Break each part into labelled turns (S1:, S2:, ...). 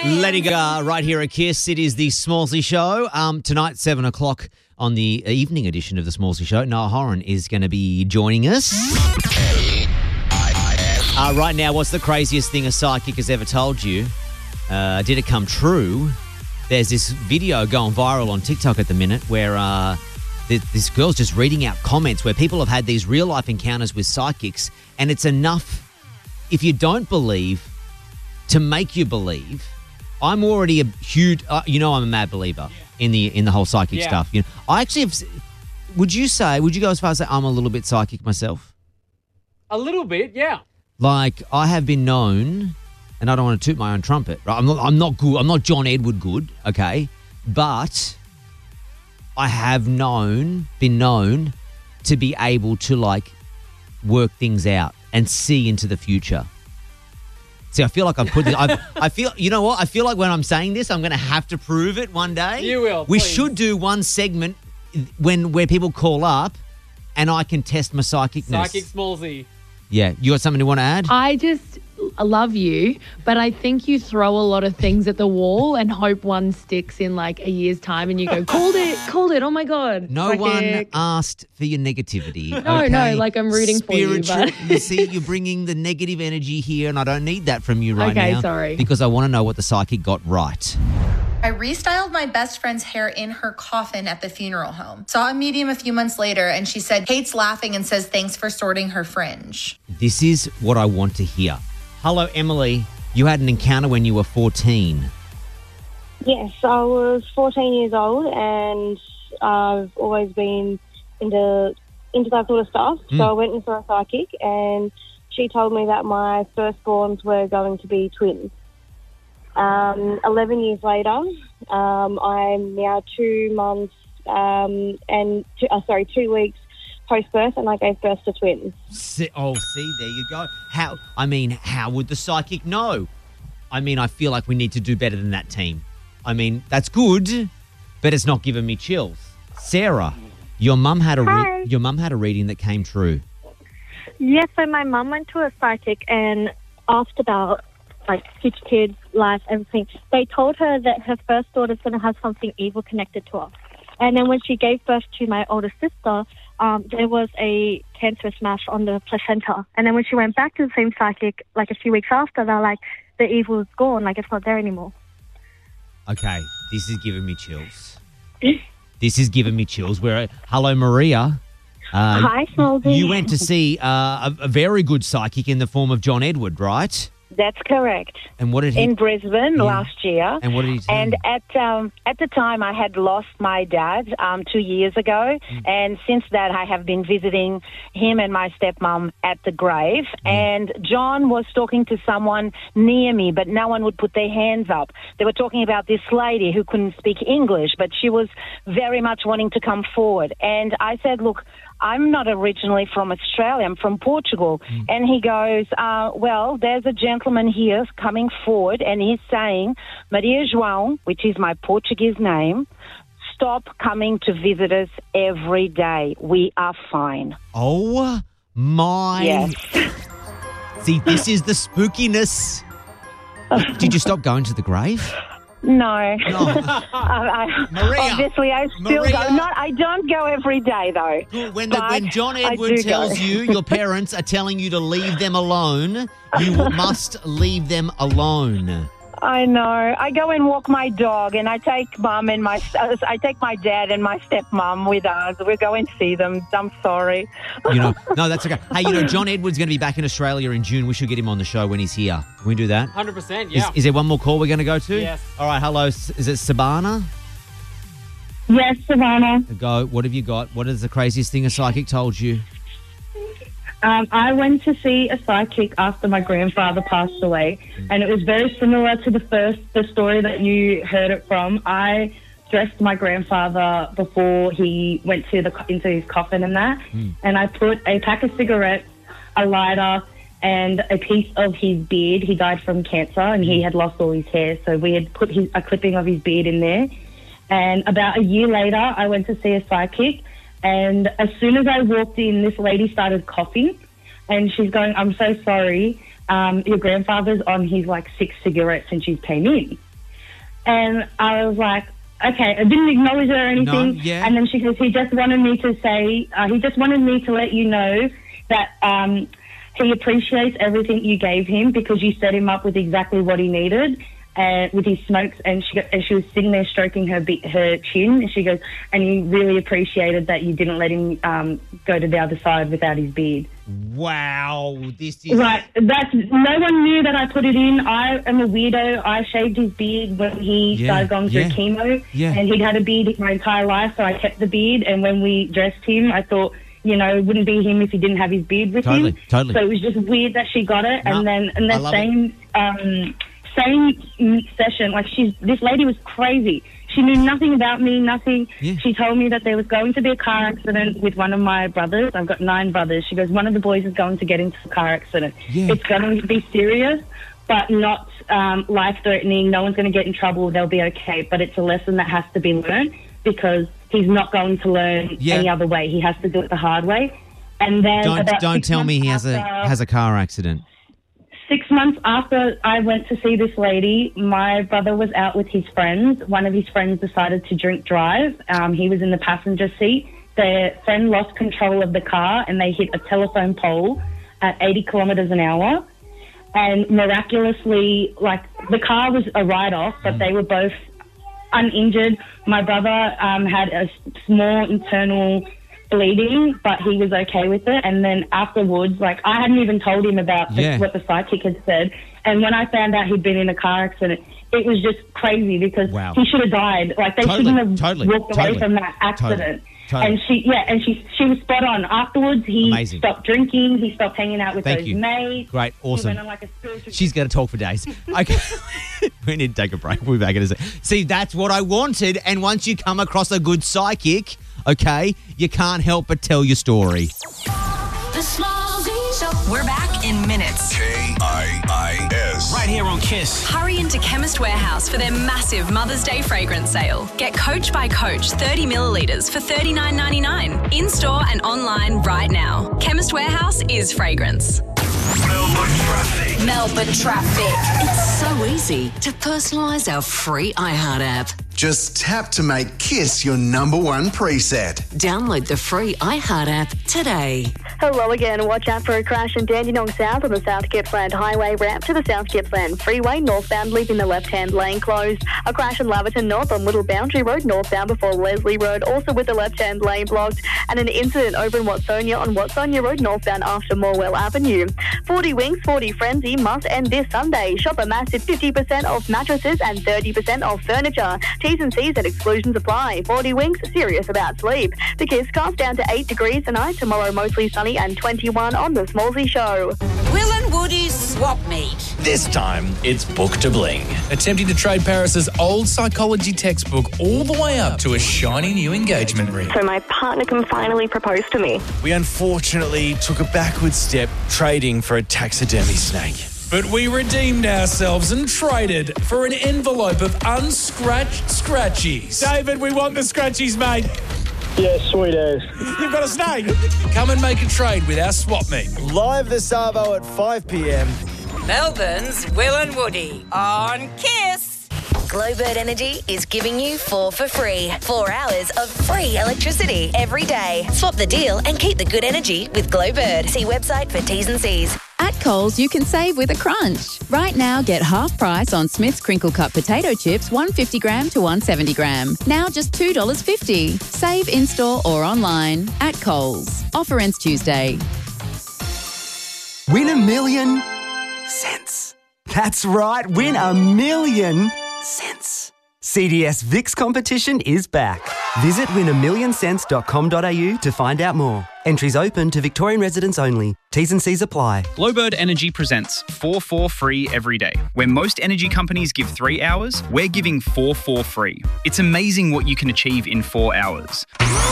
S1: Lady Gaga right here at Kiss. It is the Smallsy Show. Tonight, 7 o'clock on the evening edition of the Smallsy Show, Noah Horan is going to be joining us. Right now, what's the craziest thing a psychic has ever told you? Did it come true? There's this video going viral on TikTok at the minute where this girl's just reading out comments where people have had these real-life encounters with psychics, and it's enough, if you don't believe, to make you believe. I'm already a huge, I'm a mad believer in the whole psychic stuff. You know, I actually have. Would you go as far as say I'm a little bit psychic myself?
S2: A little bit, yeah. Like
S1: I have been known, and I don't want to toot my own trumpet. Right? I'm not good. I'm not John Edward good. Okay, but I have been known to be able to like work things out and see into the future. See, I feel like I'm putting. I feel. You know what? I feel like when I'm saying this, I'm going to have to prove it one day.
S2: You will.
S1: We
S2: please.
S1: should do one segment where people call up, and I can test my psychicness.
S2: Psychic Smallsy.
S1: Yeah, you got something you want to add?
S3: I just love you, but I think you throw a lot of things at the wall and hope one sticks in like a year's time, and you go, called it. Oh my God.
S1: No one asked for your negativity.
S3: No, like I'm rooting for you. But
S1: you see, you're bringing the negative energy here, and I don't need that from you right now.
S3: Okay, sorry.
S1: Because I want to know what the psychic got right.
S4: I restyled my best friend's hair in her coffin at the funeral home. Saw a medium a few months later, and she said, Kate's laughing and says thanks for sorting her fringe.
S1: This is what I want to hear. Hello, Emily. You had an encounter when you were 14.
S5: Yes, I was 14 years old, and I've always been into that sort of stuff. So I went in for a psychic, and she told me that my firstborns were going to be twins. 11 years later, I'm now 2 months 2 weeks post-birth, and I gave birth to twins.
S1: See, there you go. How would the psychic know? I mean, I feel like we need to do better than that, team. I mean, that's good, but it's not giving me chills. Sarah, your mum had a reading that came true.
S6: Yes, so my mum went to a psychic and asked about future kids, life, everything. They told her that her first daughter's going to have something evil connected to her. And then when she gave birth to my older sister, there was a cancerous mass on the placenta. And then when she went back to the same psychic, like a few weeks after, they're like, the evil is gone, like it's not there anymore.
S1: Okay, this is giving me chills. Hello, Maria.
S6: Hi, Smallsy.
S1: You went to see a very good psychic in the form of John Edward, right?
S7: That's correct.
S1: And what did he...
S7: In Brisbane last year.
S1: And what did he say?
S7: And at the time, I had lost my dad 2 years ago. And since that, I have been visiting him and my stepmom at the grave. And John was talking to someone near me, but no one would put their hands up. They were talking about this lady who couldn't speak English, but she was very much wanting to come forward. And I said, look, I'm not originally from Australia. I'm from Portugal. And he goes, well, there's a gentleman here coming forward, and he's saying, Maria João, which is my Portuguese name, stop coming to visit us every day. We are fine.
S1: Oh, my.
S7: Yes.
S1: See, this is the spookiness. Did you stop going to the grave?
S7: No.
S1: Maria.
S7: Obviously, I still go. I don't go every day, though.
S1: When John Edward tells you your parents are telling you to leave them alone, you must leave them alone.
S7: I know. I go and walk my dog, and I take Mum and I take my dad and my stepmom with us. We go and see them. I'm sorry.
S1: No, that's okay. Hey, John Edward's going to be back in Australia in June. We should get him on the show when he's here. Can we do that?
S2: 100%, yeah.
S1: Is there one more call we're going to go to?
S2: Yes.
S1: All right, hello. Is it Sabana?
S5: Yes, Savannah.
S1: Go. What have you got? What is the craziest thing a psychic told you?
S5: I went to see a psychic after my grandfather passed away, and it was very similar to the story that you heard it from. I dressed my grandfather before he went into his coffin and that, and I put a pack of cigarettes, a lighter, and a piece of his beard. He died from cancer, and he had lost all his hair, so we had put a clipping of his beard in there. And about a year later, I went to see a psychic, and as soon as I walked in, this lady started coughing, and she's going, I'm so sorry, your grandfather's on his 6 cigarettes since you came in. And I was like, okay, I didn't acknowledge her or anything.
S1: No, yeah.
S5: And then she goes, he just wanted me to let you know that he appreciates everything you gave him because you set him up with exactly what he needed. With his smokes, and she was sitting there stroking her chin, and she goes, and he really appreciated that you didn't let him go to the other side without his beard.
S1: Wow, this is...
S5: Right, no one knew that I put it in. I am a weirdo. I shaved his beard when he started going through chemo, and he'd had a beard my entire life, so I kept the beard, and when we dressed him, I thought, you know, it wouldn't be him if he didn't have his beard with him.
S1: Totally.
S5: So it was just weird that she got it, and then same session, like this lady was crazy. She knew nothing about me, nothing. Yeah. She told me that there was going to be a car accident with one of my brothers. I've got 9 brothers. She goes, one of the boys is going to get into a car accident. Yeah. It's going to be serious, but not life-threatening. No one's going to get in trouble. They'll be okay. But it's a lesson that has to be learned because he's not going to learn any other way. He has to do it the hard way. And then
S1: don't tell me he has a car accident.
S5: 6 months after I went to see this lady, my brother was out with his friends. One of his friends decided to drink drive. He was in the passenger seat. Their friend lost control of the car and they hit a telephone pole at 80 kilometres an hour. And miraculously, like, the car was a write-off, but they were both uninjured. My brother had a small internal bleeding, but he was okay with it. And then afterwards, like, I hadn't even told him about what the psychic had said. And when I found out he'd been in a car accident, it was just crazy because he should have died. Like, they shouldn't have walked away from that accident. And she was spot on. Afterwards, he stopped drinking. He stopped hanging out with those mates.
S1: Great, awesome.
S5: He went on like a spiritual...
S1: She's going to talk for days. Okay, we need to take a break. We'll be back in a second. See, that's what I wanted. And once you come across a good psychic, okay, you can't help but tell your story.
S8: The Small Z Show. We're back in minutes.
S9: KIIS.
S8: Right here on Kiss. Hurry into Chemist Warehouse for their massive Mother's Day fragrance sale. Get Coach by Coach 30 millilitres for $39.99. In-store and online right now. Chemist Warehouse is fragrance. Melbourne traffic. It's so easy to personalise our free iHeart app.
S9: Just tap to make Kiss your number one preset.
S8: Download the free iHeart app today.
S6: Hello again. Watch out for a crash in Dandenong South on the South Gippsland Highway ramp to the South Gippsland Freeway northbound, leaving the left-hand lane closed. A crash in Laverton North on Little Boundary Road northbound before Leslie Road, also with the left-hand lane blocked. And an incident over in Watsonia on Watsonia Road northbound after Morwell Avenue. 40 Wings, 40 Frenzy must end this Sunday. Shop a massive 50% off mattresses and 30% off furniture. T's and C's and exclusions apply. 40 Wings, serious about sleep. The Kiss Cast down to 8 degrees tonight. Tomorrow mostly sunny and 21 on the Small Z Show.
S10: Will and Woody's Swap Meet.
S11: This time, it's Book to Bling. Attempting to trade Paris's old psychology textbook all the way up to a shiny new engagement ring.
S6: So my partner can finally propose to me.
S11: We unfortunately took a backward step, trading for a taxidermy snake. But we redeemed ourselves and traded for an envelope of unscratched scratchies. David, we want the scratchies, mate.
S12: Yeah, sweet as.
S11: You've got a snake. Come and make a trade with our swap meet.
S13: Live this Arvo at 5 p.m.
S10: Melbourne's Will and Woody on Kiss.
S14: Glowbird Energy is giving you 4 for free. 4 hours of free electricity every day. Swap the deal and keep the good energy with Glowbird. See website for T's and C's.
S15: At Coles, you can save with a crunch. Right now, get half price on Smith's Crinkle Cut potato chips, 150 gram to 170 gram. Now just $2.50. Save in-store or online at Coles. Offer ends Tuesday.
S16: Win $1 million cents. That's right, win $1 million cents. CDS VIX competition is back. Visit win1millioncents.com.au to find out more. Entries open to Victorian residents only. T's and C's apply.
S17: Glowbird Energy presents 4 for free every day. Where most energy companies give 3 hours, we're giving 4 for free. It's amazing what you can achieve in 4 hours.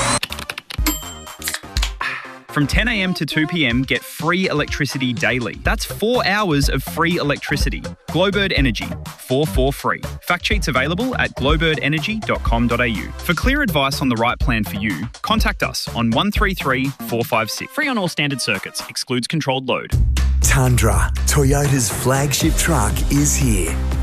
S17: From 10 a.m. to 2 p.m, get free electricity daily. That's 4 hours of free electricity. Glowbird Energy, 4 for free. Fact sheets available at glowbirdenergy.com.au. For clear advice on the right plan for you, contact us on 133 456. Free on all standard circuits. Excludes controlled load.
S18: Tundra, Toyota's flagship truck, is here.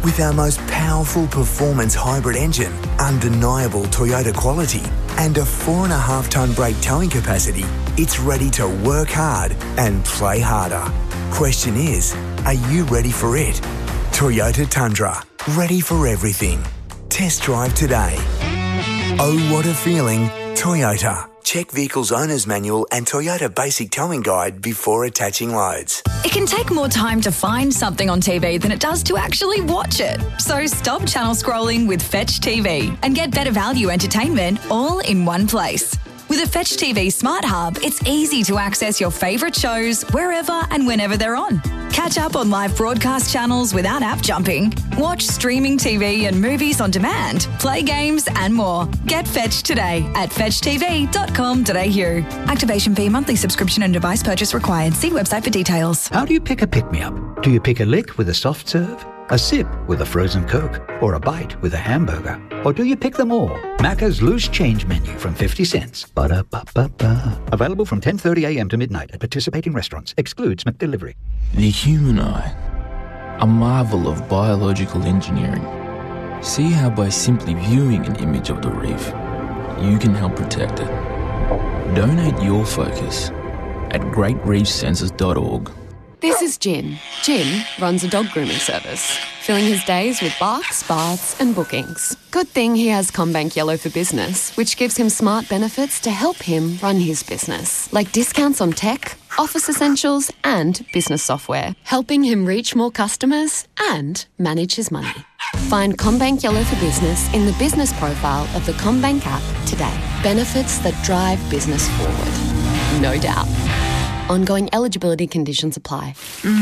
S18: With our most powerful performance hybrid engine, undeniable Toyota quality, and a 4.5-tonne brake towing capacity, it's ready to work hard and play harder. Question is, are you ready for it? Toyota Tundra, ready for everything. Test drive today. Oh, what a feeling, Toyota. Check Vehicle's Owner's Manual and Toyota Basic Towing Guide before attaching loads.
S19: It can take more time to find something on TV than it does to actually watch it. So stop channel scrolling with Fetch TV and get better value entertainment all in one place. With a Fetch TV Smart Hub, it's easy to access your favourite shows wherever and whenever they're on. Catch up on live broadcast channels without app jumping. Watch streaming TV and movies on demand. Play games and more. Get Fetch today at fetchtv.com.au. Activation fee, monthly subscription and device purchase required. See website for details.
S20: How do you pick a pick-me-up? Do you pick a lick with a soft serve? A sip with a frozen Coke? Or a bite with a hamburger? Or do you pick them all? Macca's Loose Change Menu from 50 cents. Ba-da-ba-ba-ba. Available from 10:30am to midnight at participating restaurants. Excludes McDelivery.
S21: The human eye. A marvel of biological engineering. See how by simply viewing an image of the reef, you can help protect it. Donate your focus at greatreefsenses.org.
S22: This is Jim. Jim runs a dog grooming service, filling his days with barks, baths and bookings. Good thing he has CommBank Yellow for Business, which gives him smart benefits to help him run his business, like discounts on tech, office essentials and business software, helping him reach more customers and manage his money. Find CommBank Yellow for Business in the business profile of the CommBank app today. Benefits that drive business forward. No doubt. Ongoing eligibility conditions apply.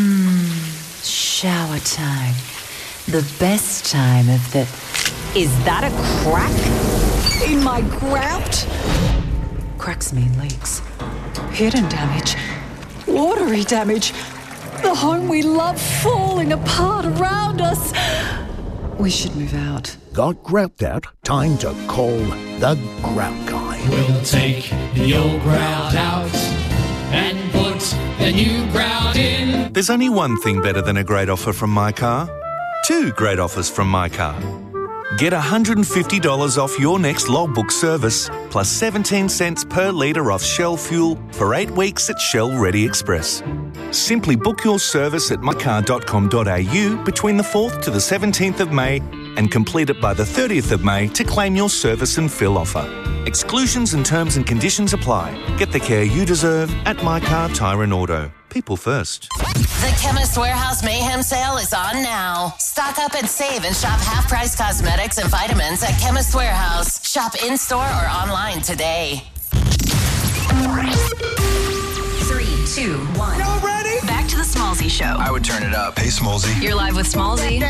S23: Shower time. The best time of the... Is that a crack in my grout? Cracks mean leaks. Hidden damage. Watery damage. The home we love falling apart around us. We should move out.
S24: Got grout out? Time to call the Grout Guy.
S25: We'll take the old grout out and put the new grout in.
S26: There's only one thing better than a great offer from My Car. Two great offers from My Car. Get $150 off your next logbook service, plus 17 cents per litre off Shell fuel for 8 weeks at Shell Ready Express. Simply book your service at mycar.com.au between the 4th to the 17th of May and complete it by the 30th of May to claim your service and fill offer. Exclusions and terms and conditions apply. Get the care you deserve at My Car Tyre and Auto. People first.
S14: The Chemist Warehouse Mayhem Sale is on now. Stock up and save and shop half-price cosmetics and vitamins at Chemist Warehouse. Shop in-store or online today.
S8: 3, 2, 1.
S10: Y'all ready?
S8: Back to the Smallsy Show.
S27: I would turn it up. Hey, Smallsy.
S8: You're live with Smallsy.